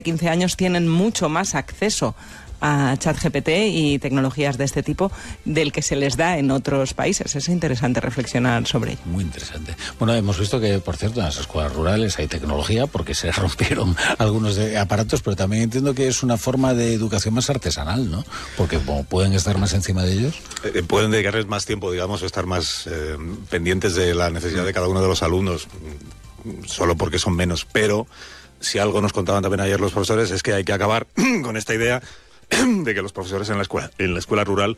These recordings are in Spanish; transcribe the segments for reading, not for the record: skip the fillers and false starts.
15 años tienen mucho más acceso a ChatGPT y tecnologías de este tipo del que se les da en otros países. Es interesante reflexionar sobre ello. Muy interesante. Bueno, hemos visto que, por cierto, en las escuelas rurales hay tecnología porque se rompieron algunos aparatos, pero también entiendo que es una forma de educación más artesanal, ¿no? Porque como pueden estar más encima de ellos. Pueden dedicarles más tiempo, digamos, o estar más pendientes de la necesidad de cada uno de los alumnos, solo porque son menos. Pero si algo nos contaban también ayer los profesores es que hay que acabar con esta idea de que los profesores en la escuela rural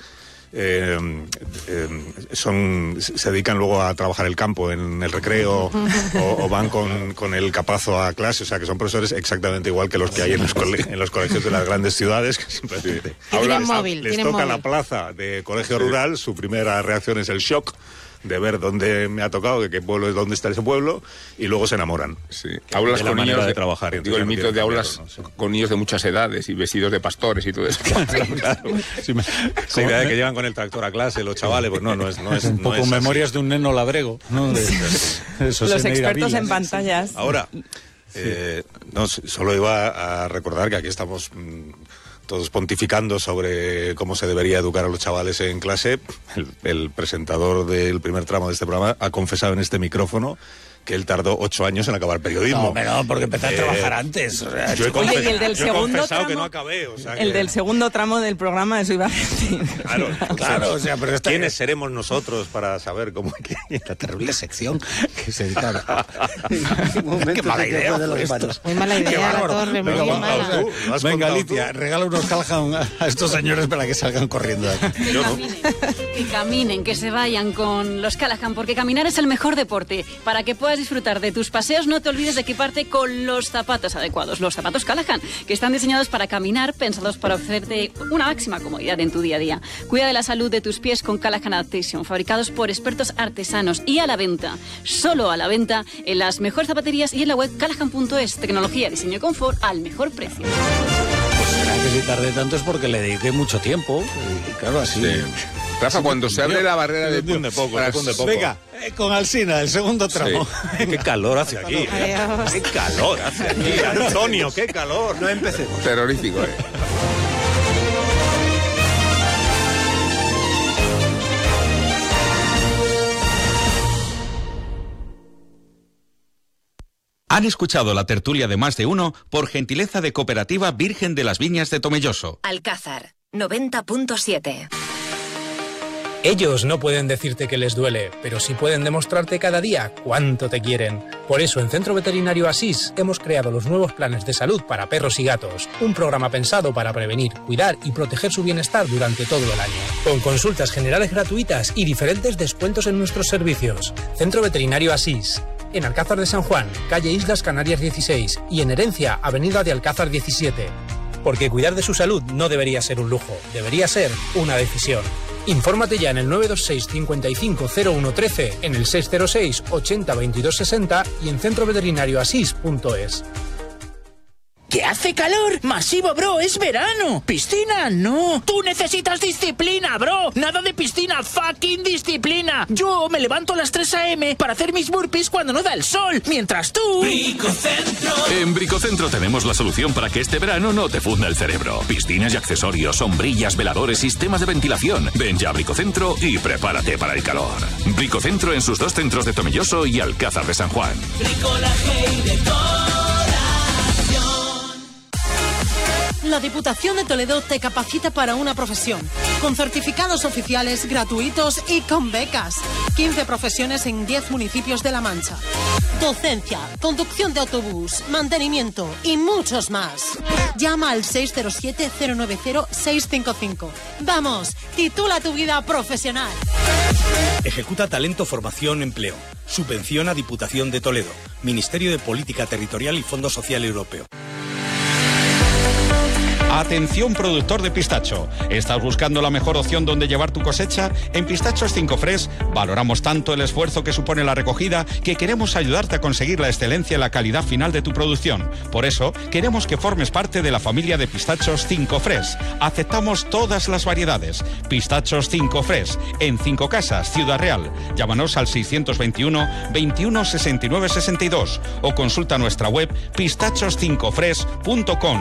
se dedican luego a trabajar el campo en el recreo o van con el capazo a clase, o sea que son profesores exactamente igual que los que hay en los colegios de las grandes ciudades, que simplemente les toca la plaza de colegio rural, su primera reacción es el shock de ver dónde me ha tocado, de qué pueblo es, dónde está ese pueblo, y luego se enamoran. Sí. Aulas de la con manera niños de trabajar. Digo, el mito de aulas con niños de muchas edades y vestidos de pastores y todo eso. Claro. Sí, esa idea de que llevan con el tractor a clase los chavales, pues no es un poco no es memorias así. De un neno labrego, ¿no? Los expertos en pantallas. Ahora, solo iba a recordar que aquí estamos todos pontificando sobre cómo se debería educar a los chavales en clase. El presentador del primer tramo de este programa ha confesado en este micrófono que él tardó 8 años en acabar periodismo. No, porque empecé a trabajar antes. O sea, yo he Oye, y el del segundo confesado tramo, que no acabé. O sea, el del segundo tramo del programa, eso iba a decir. Claro, o sea, pero ¿quiénes seremos nosotros para saber cómo hay que... La terrible sección que se dedica Qué mala idea fue esto. Muy mala idea, la torre, muy mala. Venga, Alicia, regala unos Callahan a estos señores para que salgan corriendo de aquí. Que caminen, que se vayan con los Callahan, porque caminar es el mejor deporte. Para que puedas disfrutar de tus paseos, no te olvides de equiparte con los zapatos adecuados. Los zapatos Callahan, que están diseñados para caminar, pensados para ofrecerte una máxima comodidad en tu día a día. Cuida de la salud de tus pies con Callahan Adaptation, fabricados por expertos artesanos y a la venta, solo a la venta, en las mejores zapaterías y en la web callahan.es. Tecnología, diseño y confort al mejor precio. Pues será que si tardé tanto es porque le dediqué mucho tiempo. Y claro, así... Sí. Rafa, cuando se abre la barrera de poco. Venga, con Alsina, el segundo tramo. Sí. Qué calor hace aquí. Qué calor hace aquí. Antonio, qué calor. No empecemos. Terrorífico, Han escuchado la tertulia de Más de Uno por gentileza de Cooperativa Virgen de las Viñas de Tomelloso. Alcázar, 90.7. Ellos no pueden decirte que les duele, pero sí pueden demostrarte cada día cuánto te quieren. Por eso en Centro Veterinario Asís hemos creado los nuevos planes de salud para perros y gatos. Un programa pensado para prevenir, cuidar y proteger su bienestar durante todo el año. Con consultas generales gratuitas y diferentes descuentos en nuestros servicios. Centro Veterinario Asís. En Alcázar de San Juan, calle Islas Canarias 16 y en Herencia, avenida de Alcázar 17. Porque cuidar de su salud no debería ser un lujo, debería ser una decisión. Infórmate ya en el 926 55 0113, en el 606 80 22 60 y en centroveterinarioasís.es. ¡Que hace calor! ¡Masivo, bro! ¡Es verano! ¡Piscina, no! ¡Tú necesitas disciplina, bro! ¡Nada de piscina! ¡Fucking disciplina! Yo me levanto a las 3 a.m. para hacer mis burpees cuando no da el sol, mientras tú... Bricocentro. En Bricocentro tenemos la solución para que este verano no te funda el cerebro. Piscinas y accesorios, sombrillas, veladores, sistemas de ventilación. Ven ya a Bricocentro y prepárate para el calor. Bricocentro en sus 2 centros de Tomelloso y Alcázar de San Juan. Bricolaje y decoración. La Diputación de Toledo te capacita para una profesión, con certificados oficiales gratuitos y con becas. 15 profesiones en 10 municipios de La Mancha. Docencia, conducción de autobús, mantenimiento y muchos más. Llama al 607-090-655. Vamos, titula tu vida profesional. Ejecuta Talento, Formación, Empleo. Subvenciona Diputación de Toledo. Ministerio de Política Territorial y Fondo Social Europeo. Atención, productor de pistacho. ¿Estás buscando la mejor opción donde llevar tu cosecha? En Pistachos 5 Fresh valoramos tanto el esfuerzo que supone la recogida que queremos ayudarte a conseguir la excelencia y la calidad final de tu producción. Por eso, queremos que formes parte de la familia de Pistachos 5 Fresh. Aceptamos todas las variedades. Pistachos 5 Fresh, en 5 Casas, Ciudad Real. Llámanos al 621 21 69 62 o consulta nuestra web pistachos5fresh.com.